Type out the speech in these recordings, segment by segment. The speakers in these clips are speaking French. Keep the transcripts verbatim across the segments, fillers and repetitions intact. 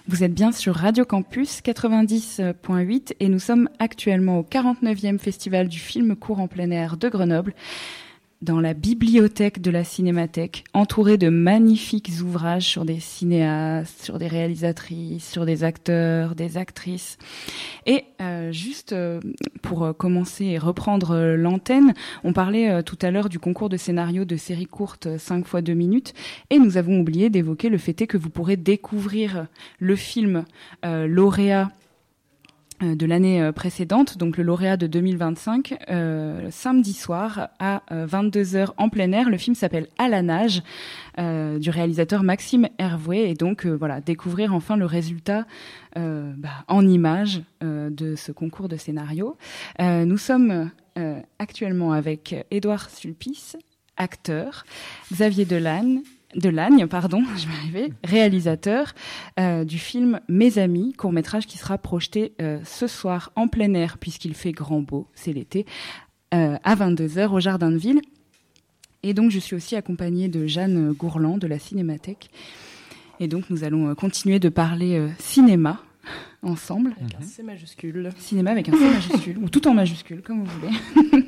Vous êtes bien sur Radio Campus quatre-vingt-dix virgule huit et nous sommes actuellement au quarante-neuvième Festival du film court en plein air de Grenoble, dans la bibliothèque de la Cinémathèque, entourée de magnifiques ouvrages sur des cinéastes, sur des réalisatrices, sur des acteurs, des actrices. Et euh, juste euh, pour commencer et reprendre euh, l'antenne, on parlait euh, tout à l'heure du concours de scénario de séries courtes cinq fois deux minutes, et nous avons oublié d'évoquer le fait est que vous pourrez découvrir le film euh, lauréat de l'année précédente, donc le lauréat de deux mille vingt-cinq, euh, samedi soir à euh, vingt-deux heures en plein air. Le film s'appelle À la nage, euh, du réalisateur Maxime Hervouet, et donc euh, voilà, découvrir enfin le résultat euh, bah, en images euh, de ce concours de scénario. Euh, nous sommes euh, actuellement avec Édouard Sulpice, acteur, Xavier Delagne, Delagne, pardon, je vais arriver, réalisateur euh, du film Mes Amis, court-métrage qui sera projeté euh, ce soir en plein air, puisqu'il fait grand beau, c'est l'été, euh, à vingt-deux heures au Jardin de Ville. Et donc, je suis aussi accompagnée de Jeanne Gourland de la Cinémathèque. Et donc, nous allons euh, continuer de parler euh, cinéma ensemble. Avec un C majuscule. Cinéma avec un C majuscule, ou tout en majuscule, comme vous voulez.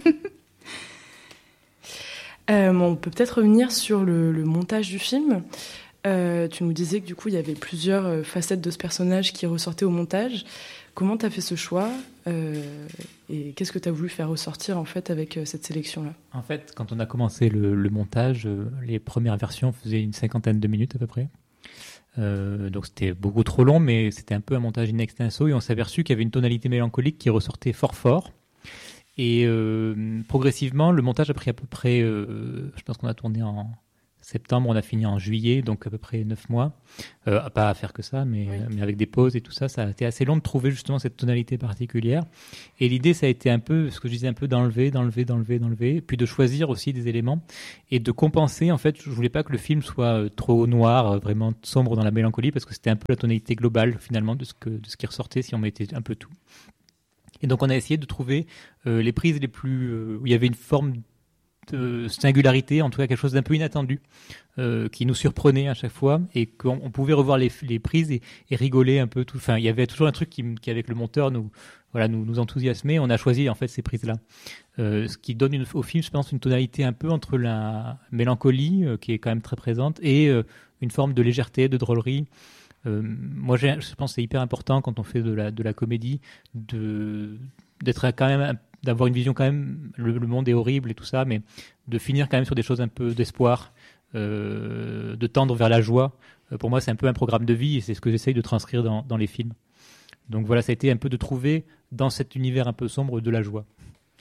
Euh, on peut peut-être revenir sur le, le montage du film. Euh, tu nous disais que du coup il y avait plusieurs facettes de ce personnage qui ressortaient au montage. Comment tu as fait ce choix euh, et qu'est-ce que tu as voulu faire ressortir en fait avec euh, cette sélection-là ? En fait, quand on a commencé le, le montage, euh, les premières versions faisaient une cinquantaine de minutes à peu près. Euh, donc c'était beaucoup trop long, mais c'était un peu un montage in extenso et on s'est aperçu qu'il y avait une tonalité mélancolique qui ressortait fort fort. Et euh, progressivement, le montage a pris à peu près, euh, je pense qu'on a tourné en septembre, on a fini en juillet, donc à peu près neuf mois. Euh, pas à faire que ça, mais, oui. mais avec des pauses et tout ça, ça a été assez long de trouver justement cette tonalité particulière. Et l'idée, ça a été un peu, ce que je disais, un peu d'enlever, d'enlever, d'enlever, d'enlever, puis de choisir aussi des éléments et de compenser. En fait, je voulais pas que le film soit trop noir, vraiment sombre dans la mélancolie, parce que c'était un peu la tonalité globale finalement de ce, que, de ce qui ressortait si on mettait un peu tout. Et donc on a essayé de trouver euh, les prises les plus euh, où il y avait une forme de singularité, en tout cas quelque chose d'un peu inattendu, euh, qui nous surprenait à chaque fois et qu'on on pouvait revoir les, les prises et, et rigoler un peu. Tout. Enfin, il y avait toujours un truc qui, qui avec le monteur nous, voilà, nous, nous enthousiasmait. On a choisi en fait ces prises-là, euh, ce qui donne une, au film, je pense, une tonalité un peu entre la mélancolie euh, qui est quand même très présente et euh, une forme de légèreté, de drôlerie. Euh, moi, j'ai, je pense que c'est hyper important quand on fait de la, de la comédie de, d'être quand même, d'avoir une vision quand même, le, le monde est horrible et tout ça, mais de finir quand même sur des choses un peu d'espoir, euh, de tendre vers la joie. Euh, pour moi, c'est un peu un programme de vie et c'est ce que j'essaye de transcrire dans, dans les films. Donc voilà, ça a été un peu de trouver dans cet univers un peu sombre de la joie.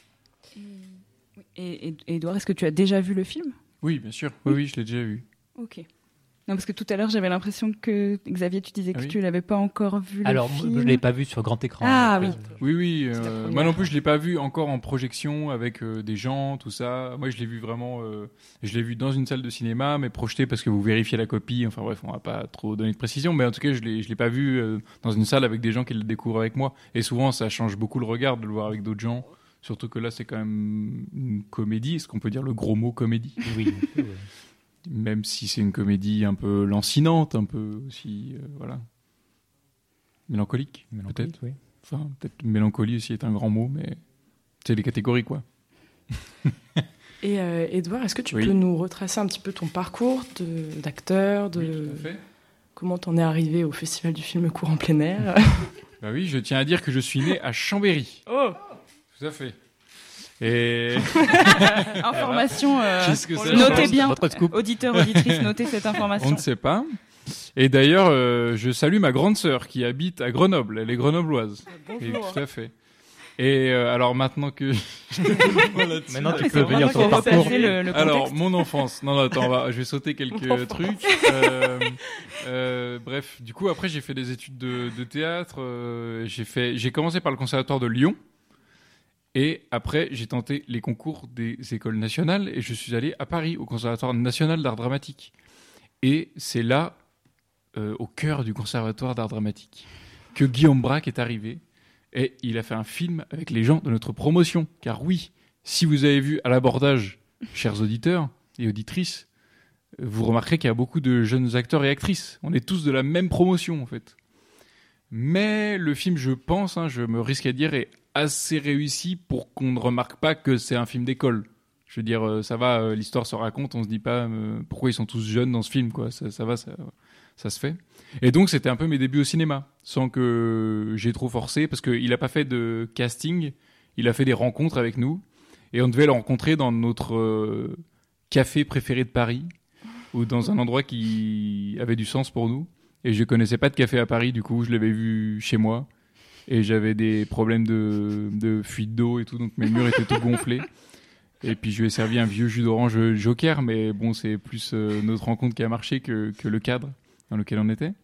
Et, et, et Edouard, est-ce que tu as déjà vu le film ? Oui, bien sûr. Oui, oui, je l'ai déjà vu. Ok. Non, parce que tout à l'heure, j'avais l'impression que, Xavier, tu disais que ah oui. tu ne l'avais pas encore vu. Alors, le film. je ne l'ai pas vu sur grand écran. Ah donc, oui. euh, Oui, oui. Euh, moi non plus, je ne l'ai pas vu encore en projection avec euh, des gens, tout ça. Moi, je l'ai vu vraiment... Euh, je l'ai vu dans une salle de cinéma, mais projeté parce que vous vérifiez la copie. Enfin bref, on ne va pas trop donner de précision. Mais en tout cas, je ne l'ai, je l'ai pas vu euh, dans une salle avec des gens qui le découvrent avec moi. Et souvent, ça change beaucoup le regard de le voir avec d'autres gens. Surtout que là, c'est quand même une comédie. Est-ce qu'on peut dire le gros mot comédie ? Oui. oui. Même si c'est une comédie un peu lancinante, un peu aussi, euh, voilà, mélancolique, Mélancolique, peut-être. Oui. Enfin, peut-être mélancolie aussi est un grand mot, mais c'est les catégories, quoi. Et euh, Edouard, est-ce que tu oui. peux nous retracer un petit peu ton parcours de, d'acteur, de oui, tout à fait. Comment t'en es arrivé au Festival du film court en plein air ? Bah oui, je tiens à dire que je suis né à Chambéry. Oh, tout à fait. Et Information, euh, Qu'est-ce que ça notez change bien, Votre scoop. auditeurs, auditrices, notez cette information. on ne sait pas. Et d'ailleurs, euh, je salue ma grande sœur qui habite à Grenoble. Elle est grenobloise. bonjour. Et, tout à fait. Et euh, alors maintenant que Maintenant, tu Mais peux c'est venir vraiment ton qu'il faut parcours. passer le, le Alors, contexte. mon enfance. Non, non, attends, on va, je vais sauter quelques trucs. Euh, euh, bref, du coup, après, j'ai fait des études de, de théâtre. Euh, j'ai fait, j'ai commencé par le conservatoire de Lyon. Et après, j'ai tenté les concours des écoles nationales et je suis allé à Paris, au Conservatoire national d'art dramatique. Et c'est là, euh, au cœur du Conservatoire d'art dramatique, que Guillaume Braque est arrivé. Et il a fait un film avec les gens de notre promotion. Car oui, si vous avez vu à l'abordage, chers auditeurs et auditrices, vous remarquerez qu'il y a beaucoup de jeunes acteurs et actrices. On est tous de la même promotion, en fait. Mais le film, je pense, hein, je me risque à dire, est assez réussi pour qu'on ne remarque pas que c'est un film d'école. Je veux dire, euh, ça va, euh, l'histoire se raconte, on se dit pas euh, pourquoi ils sont tous jeunes dans ce film, quoi. Ça, ça va, ça, ça se fait. Et donc, c'était un peu mes débuts au cinéma, sans que j'ai trop forcé, parce qu'il n'a pas fait de casting, il a fait des rencontres avec nous, et on devait le rencontrer dans notre euh, café préféré de Paris, ou dans un endroit qui avait du sens pour nous. Et je connaissais pas de café à Paris, du coup, je l'avais vu chez moi. Et j'avais des problèmes de, de fuite d'eau et tout, donc mes murs étaient tout gonflés. Et puis je lui ai servi un vieux jus d'orange Joker, mais bon, c'est plus euh, notre rencontre qui a marché que, que le cadre dans lequel on était.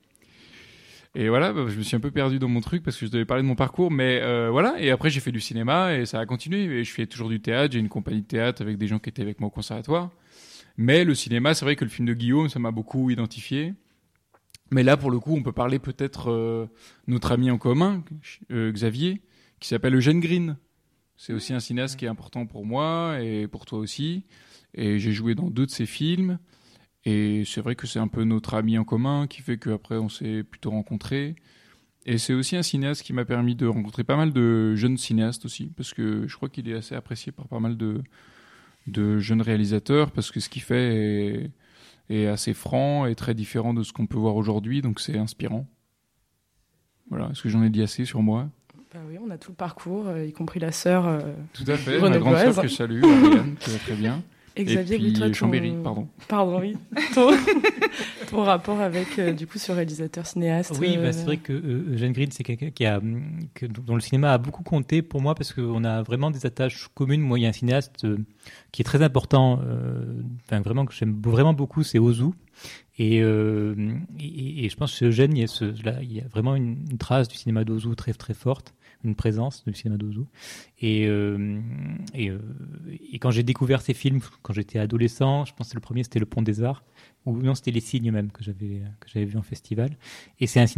Et voilà, bah, je me suis un peu perdu dans mon truc parce que je devais parler de mon parcours, mais euh, voilà. Et après, j'ai fait du cinéma et ça a continué. Et je fais toujours du théâtre, j'ai une compagnie de théâtre avec des gens qui étaient avec moi au conservatoire. Mais le cinéma, c'est vrai que le film de Guillaume, ça m'a beaucoup identifié. Mais là, pour le coup, on peut parler peut-être euh, notre ami en commun, euh, Xavier, qui s'appelle Eugène Green. C'est aussi un cinéaste qui est important pour moi et pour toi aussi. Et j'ai joué dans deux de ses films. Et c'est vrai que c'est un peu notre ami en commun qui fait qu'après, on s'est plutôt rencontrés. Et c'est aussi un cinéaste qui m'a permis de rencontrer pas mal de jeunes cinéastes aussi, parce que je crois qu'il est assez apprécié par pas mal de, de jeunes réalisateurs, parce que ce qu'il fait est... est assez franc et très différent de ce qu'on peut voir aujourd'hui, donc c'est inspirant. Voilà, est-ce que j'en ai dit assez sur moi ? Bah oui, on a tout le parcours, euh, y compris la sœur euh, Tout à fait, ma grande sœur que je salue, Ariane, qui va très bien. Et Xavier, et puis toi, ton... Chambéry, pardon. Pardon, oui. ton... ton rapport avec, euh, du coup, ce réalisateur cinéaste. Oui, euh... bah, c'est vrai que euh, Eugène Green, c'est quelqu'un qui a, que, dont le cinéma a beaucoup compté pour moi parce qu'on a vraiment des attaches communes. Moi, il y a un cinéaste euh, qui est très important, euh, enfin, vraiment, que j'aime vraiment beaucoup, c'est Ozu. Et, euh, et, et je pense que chez Eugène, il y a, ce, là, il y a vraiment une, une trace du cinéma d'Ozu très, très forte, une présence du cinéma d'Ozu. Et, euh, et, euh, et quand j'ai découvert ces films, quand j'étais adolescent, je pense que le premier, c'était Le Pont des Arts, ou non, c'était Les Signes même, que j'avais, que j'avais vu en festival. Et c'est un